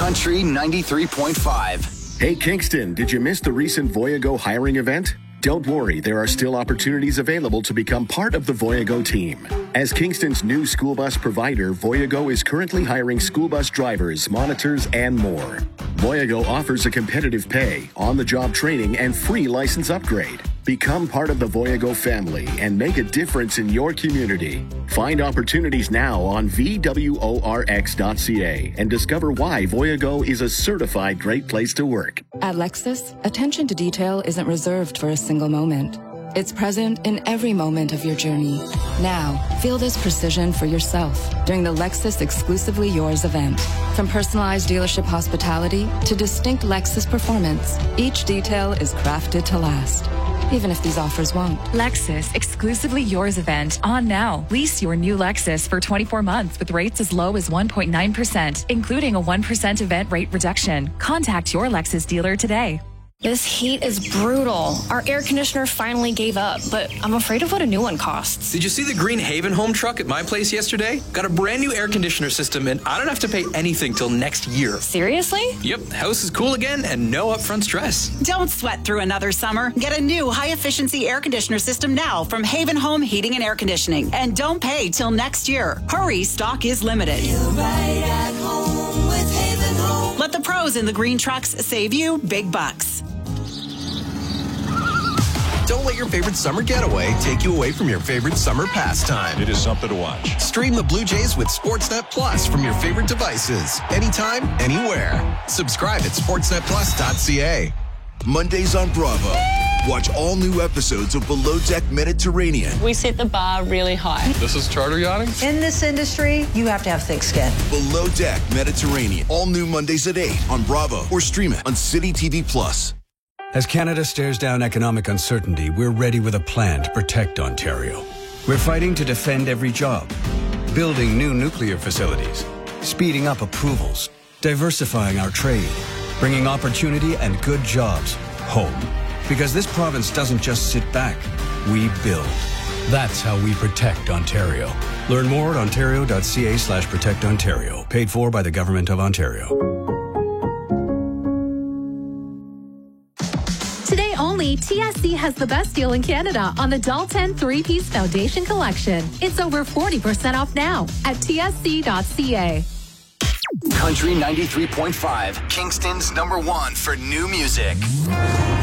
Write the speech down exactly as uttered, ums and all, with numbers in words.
Country ninety-three point five. Hey Kingston, did you miss the recent Voyago hiring event? Don't worry, there are still opportunities available to become part of the Voyago team. As Kingston's new school bus provider, Voyago is currently hiring school bus drivers, monitors, and more. Voyago offers a competitive pay, on-the-job training, and free license upgrade. Become part of the Voyago family and make a difference in your community. Find opportunities now on V W O R X dot C A and discover why Voyago is a certified great place to work. At Lexus, attention to detail isn't reserved for a single moment. It's present in every moment of your journey. Now, feel this precision for yourself during the Lexus Exclusively Yours event. From personalized dealership hospitality to distinct Lexus performance, each detail is crafted to last, even if these offers won't. Lexus Exclusively Yours event on now. Lease your new Lexus for twenty-four months with rates as low as one point nine percent, including a one percent event rate reduction. Contact your Lexus dealer today. This heat is brutal. Our air conditioner finally gave up, but I'm afraid of what a new one costs. Did you see the Green Haven home truck at my place yesterday? Got a brand new air conditioner system, and I don't have to pay anything till next year. Seriously? Yep, house is cool again and no upfront stress. Don't sweat through another summer. Get a new high-efficiency air conditioner system now from Haven Home Heating and Air Conditioning. And don't pay till next year. Hurry, stock is limited. Feel right at home with Haven Home. Let the pros in the green trucks save you big bucks. Don't let your favorite summer getaway take you away from your favorite summer pastime. It is something to watch. Stream the Blue Jays with Sportsnet Plus from your favorite devices. Anytime, anywhere. Subscribe at sportsnet plus dot c a. Mondays on Bravo. Watch all new episodes of Below Deck Mediterranean. We set the bar really high. This is charter yachting? In this industry, you have to have thick skin. Below Deck Mediterranean. All new Mondays at eight on Bravo or stream it on City T V Plus. As Canada stares down economic uncertainty, we're ready with a plan to protect Ontario. We're fighting to defend every job, building new nuclear facilities, speeding up approvals, diversifying our trade, bringing opportunity and good jobs home. Because this province doesn't just sit back, we build. That's how we protect Ontario. Learn more at ontario dot c a slash protect Ontario. Paid for by the Government of Ontario. Today only, T S C has the best deal in Canada on the Dalton three-piece foundation collection. It's over forty percent off now at T S C dot c a. Country ninety-three point five, Kingston's number one for new music.